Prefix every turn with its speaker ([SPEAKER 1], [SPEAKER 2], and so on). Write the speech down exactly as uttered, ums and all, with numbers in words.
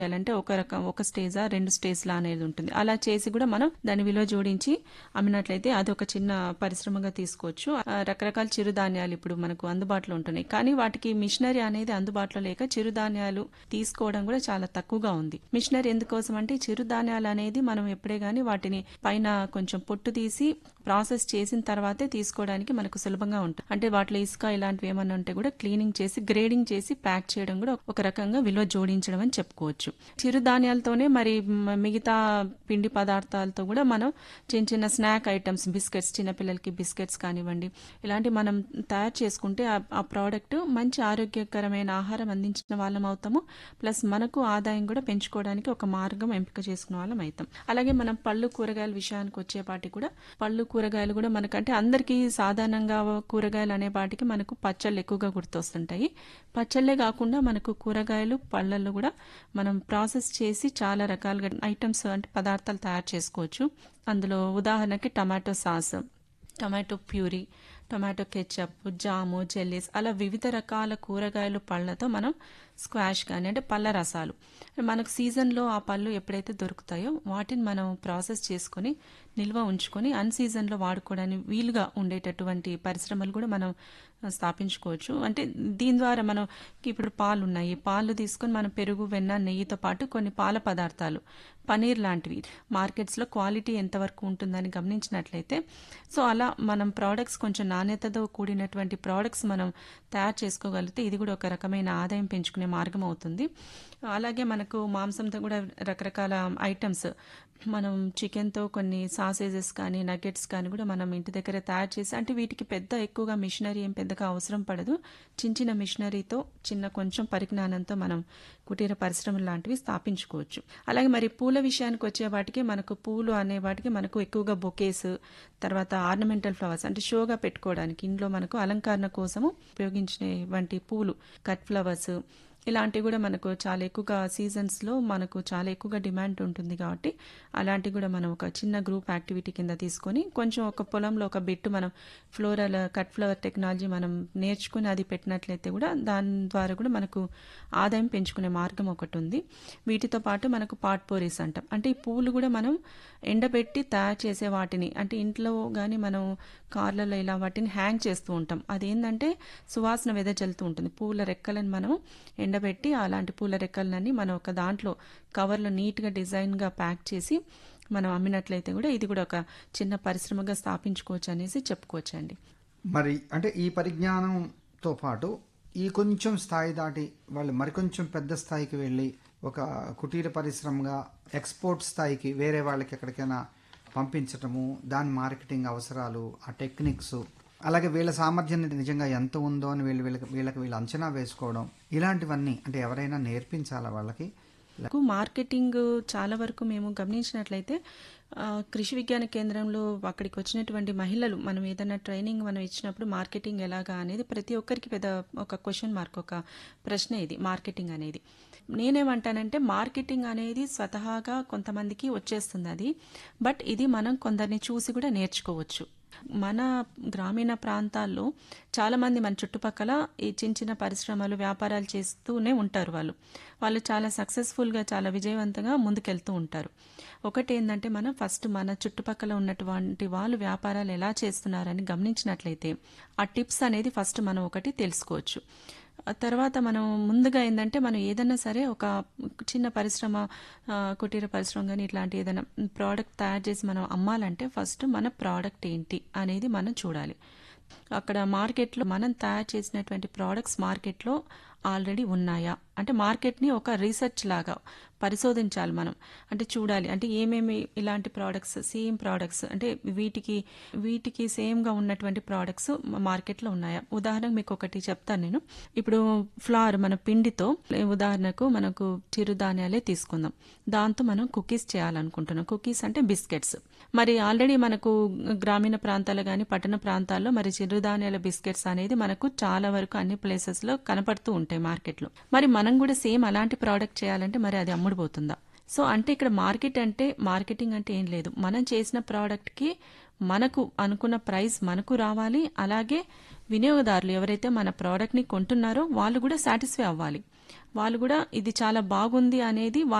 [SPEAKER 1] చేయాలంటే ఒక రకం ఒక స్టేజా రెండు స్టేజ్లా అనేది ఉంటుంది. అలా చేసి కూడా మనం దాని విలువ జోడించి అమ్మినట్లయితే అది ఒక చిన్న పరిశ్రమగా తీసుకోవచ్చు. ఆ, రకరకాల చిరుధాన్యాలు ఇప్పుడు మనకు అందుబాటులో ఉంటున్నాయి, కానీ వాటికి మిషనరీ అనేది అందుబాటులో లేక చిరుధాన్యాలు తీసుకోవడం కూడా చాలా తక్కువగా ఉంది. మిషనరీ ఎందుకోసం అంటే చిరుధాన్యాలు అనేది మనం ఎప్పుడే గానీ వాటిని పైన కొంచెం పొట్టు తీసి ప్రాసెస్ చేసిన తర్వాతే తీసుకోవడానికి మనకు సులభంగా ఉంటుంది. అంటే వాటిలో ఇసుక ఇలాంటివి ఏమన్నా ఉంటే కూడా క్లీనింగ్ చేసి గ్రేడింగ్ చేసి ప్యాక్ చేయడం కూడా ఒక రకంగా విలువ జోడించడం అని చెప్పుకోవచ్చు. చిరుధాన్యాలతోనే మరి మ- మిగతా పిండి పదార్థాలతో కూడా మనం చిన్న చిన్న స్నాక్ ఐటమ్స్, బిస్కెట్స్, చిన్నపిల్లలకి బిస్కెట్స్ కానివ్వండి, ఇలాంటి మనం తయారు చేసుకుంటే ఆ- ఆ ప్రోడక్ట్ మంచి ఆరోగ్యకరమైన ఆహారం అందించిన వాళ్ళం అవుతాము. ప్లస్ మనకు ఆదాయం కూడా పెంచుకోవడానికి ఒక మార్గం ఎంపిక చేసుకున్న వాళ్ళం అవుతాం. అలాగే మనం పళ్ళు కూరగాయల విషయానికి వచ్చేపాటి కూడా పళ్ళు కూరగాయలు కూడా మనకంటే అందరికీ సాధారణంగా కూరగాయలు అనే వాటికి మనకు పచ్చళ్ళు ఎక్కువగా గుర్తొస్తుంటాయి. పచ్చళ్ళే కాకుండా మనకు కూరగాయలు పళ్ళల్లో కూడా మనం ప్రాసెస్ చేసి చాలా రకాలుగా ఐటమ్స్ అంటే పదార్థాలు తయారు చేసుకోవచ్చు. అందులో ఉదాహరణకి tomato sauce, tomato puree, tomato ketchup, జాము, జెల్లీస్, అలా వివిధ రకాల కూరగాయలు పళ్ళతో మనం స్క్వాష్ కానీ అంటే పళ్ళ రసాలు మనకు సీజన్లో ఆ పళ్ళు ఎప్పుడైతే దొరుకుతాయో వాటిని మనం ప్రాసెస్ చేసుకొని నిల్వ ఉంచుకొని అన్ సీజన్లో వాడుకోవడానికి వీలుగా ఉండేటటువంటి పరిశ్రమలు కూడా మనం స్థాపించుకోవచ్చు. అంటే దీని ద్వారా మనం ఇప్పుడు పాలు ఉన్నాయి, పాలు తీసుకొని మనం పెరుగు, వెన్న, నెయ్యితో పాటు కొన్ని పాల పదార్థాలు, పనీర్ లాంటివి మార్కెట్స్లో క్వాలిటీ ఎంతవరకు ఉంటుందని గమనించినట్లయితే, సో అలా మనం ప్రోడక్ట్స్ కొంచెం నాణ్యతతో కూడినటువంటి ప్రోడక్ట్స్ మనం తయారు చేసుకోగలిగితే ఇది కూడా ఒక రకమైన ఆదాయం పెంచుకునే మార్గం అవుతుంది. అలాగే మనకు మాంసంతో కూడా రకరకాల ఐటమ్స్, మనం చికెన్తో కొన్ని సాసేజెస్ కానీ నగ్గెట్స్ కానీ కూడా మనం ఇంటి దగ్గర తయారు చేసి, అంటే వీటికి పెద్ద ఎక్కువగా మిషనరీ ఏం పెద్దగా అవసరం పడదు. చిన్న చిన్న మిషనరీతో చిన్న కొంచెం పరిజ్ఞానంతో మనం కుటీర పరిశ్రమలు లాంటివి స్థాపించుకోవచ్చు. అలాగే మరి పూల విషయానికి వచ్చే వాటికి మనకు పూలు అనే వాటికి మనకు ఎక్కువగా బొకేస్, తర్వాత ఆర్నమెంటల్ ఫ్లవర్స్ అంటే షోగా పెట్టుకోవడానికి ఇంట్లో మనకు అలంకరణ కోసము ఉపయోగించే వంటి పూలు, కట్ ఫ్లవర్స్ ఇలాంటివి కూడా మనకు చాలా ఎక్కువగా సీజన్స్లో మనకు చాలా ఎక్కువగా డిమాండ్ ఉంటుంది. కాబట్టి అలాంటివి కూడా మనం ఒక చిన్న గ్రూప్ యాక్టివిటీ కింద తీసుకొని కొంచెం ఒక పొలంలో ఒక బిట్టు మనం ఫ్లోరల్ కట్ ఫ్లవర్ టెక్నాలజీ మనం నేర్చుకుని అది పెట్టినట్లయితే కూడా దాని ద్వారా కూడా మనకు ఆదాయం పెంచుకునే మార్గం ఒకటి ఉంది. వీటితో పాటు మనకు పాట్ పోరీస్ అంటాం, అంటే ఈ పూలు కూడా మనం ఎండబెట్టి తయారు చేసే వాటిని అంటే ఇంట్లో కానీ మనం కార్లలో ఇలా వాటిని హ్యాంగ్ చేస్తూ ఉంటాం. అదేంటంటే సువాసన వెదజల్లుతూ ఉంటుంది. పూల రెక్కలను మనం ఎండబెట్టి అలాంటి పూల రెక్కలన్నీ మనం ఒక దాంట్లో కవర్లో నీట్గా డిజైన్గా ప్యాక్ చేసి మనం అమ్మినట్లయితే కూడా ఇది కూడా ఒక చిన్న పరిశ్రమగా స్థాపించుకోవచ్చు అనేసి చెప్పుకోవచ్చండి.
[SPEAKER 2] మరి అంటే ఈ పరిజ్ఞానంతో పాటు ఈ కొంచెం స్థాయి దాటి వాళ్ళు మరికొంచెం పెద్ద స్థాయికి వెళ్ళి ఒక కుటీర పరిశ్రమగా ఎక్స్పోర్ట్ స్థాయికి వేరే వాళ్ళకి ఎక్కడికైనా పంపించటము, దాని మార్కెటింగ్ అవసరాలు, ఆ టెక్నిక్స్, అలాగే వీళ్ళ సామర్థ్యం నిజంగా ఎంత ఉందో అని వీళ్ళు వీళ్ళకి వీళ్ళకి వీళ్ళు అంచనా వేసుకోవడం, ఇలాంటివన్నీ అంటే ఎవరైనా నేర్పించాలా వాళ్ళకి?
[SPEAKER 1] మార్కెటింగ్ చాలా వరకు మేము గమనించినట్లయితే ఆ, కృషి విజ్ఞాన కేంద్రంలో అక్కడికి వచ్చినటువంటి మహిళలు మనం ఏదైనా ట్రైనింగ్ మనం ఇచ్చినప్పుడు మార్కెటింగ్ ఎలాగా అనేది ప్రతి ఒక్కరికి పెద్ద ఒక క్వశ్చన్ మార్క్, ఒక ప్రశ్న ఇది మార్కెటింగ్ అనేది. నేనేమంటానంటే మార్కెటింగ్ అనేది స్వతహాగా కొంతమందికి వచ్చేస్తుంది అది, బట్ ఇది మనం కొందరిని చూసి కూడా నేర్చుకోవచ్చు. మన గ్రామీణ ప్రాంతాల్లో చాలా మంది మన చుట్టుపక్కల ఈ చిన్న చిన్న పరిశ్రమలు వ్యాపారాలు చేస్తూనే ఉంటారు. వాళ్ళు వాళ్ళు చాలా సక్సెస్ఫుల్గా చాలా విజయవంతంగా ముందుకెళ్తూ ఉంటారు. ఒకటి ఏంటంటే మనం ఫస్ట్ మన చుట్టుపక్కల ఉన్నటువంటి వాళ్ళు వ్యాపారాలు ఎలా చేస్తున్నారని గమనించినట్లయితే ఆ టిప్స్ అనేది ఫస్ట్ మనం ఒకటి తెలుసుకోవచ్చు. ఆ తర్వాత మనం ముందుగా ఏంటంటే మనం ఏదైనా సరే ఒక చిన్న పరిశ్రమ, ఆ, కుటీర పరిశ్రమ కానీ ఇట్లాంటి ఏదైనా ప్రోడక్ట్ తయారు చేసి మనం అమ్మాలంటే ఫస్ట్ మన ప్రోడక్ట్ ఏంటి అనేది మనం చూడాలి. అక్కడ మార్కెట్లో మనం తయారు చేసినటువంటి ప్రోడక్ట్స్ మార్కెట్లో ఆల్రెడీ ఉన్నాయా అంటే మార్కెట్ని ఒక రీసెర్చ్ లాగా పరిశోధించాలి మనం. అంటే చూడాలి అంటే ఏమేమి ఇలాంటి ప్రోడక్ట్స్, సేమ్ ప్రోడక్ట్స్ అంటే వీటికి వీటికి సేమ్గా ఉన్నటువంటి ప్రోడక్ట్స్ మార్కెట్లో ఉన్నాయా. ఉదాహరణకు మీకు ఒకటి చెప్తాను నేను. ఇప్పుడు ఫ్లవర్ మన పిండితో ఉదాహరణకు మనకు చిరుధాన్యాలే తీసుకుందాం, దాంతో మనం కుకీస్ చేయాలనుకుంటున్నాం. కుకీస్ అంటే బిస్కెట్స్. మరి ఆల్రెడీ మనకు గ్రామీణ ప్రాంతాలు కానీ పట్టణ ప్రాంతాల్లో మరి చిరుధాన్యాల బిస్కెట్స్ అనేది మనకు చాలా వరకు అన్ని ప్లేసెస్లో కనపడుతూ ఉంటాయి మార్కెట్లో. మరి మనం కూడా సేమ్ అలాంటి ప్రోడక్ట్ చేయాలంటే మరి అది అమ్ముడుపోతుందా? సో అంటే ఇక్కడ మార్కెట్ అంటే మార్కెటింగ్ అంటే ఏం లేదు, మనం చేసిన ప్రోడక్ట్కి మనకు అనుకున్న ప్రైస్ మనకు రావాలి, అలాగే వినియోగదారులు ఎవరైతే మన ప్రోడక్ట్ని కొంటున్నారో వాళ్ళు కూడా సాటిస్ఫై అవ్వాలి, వాళ్ళు కూడా ఇది చాలా బాగుంది అనేది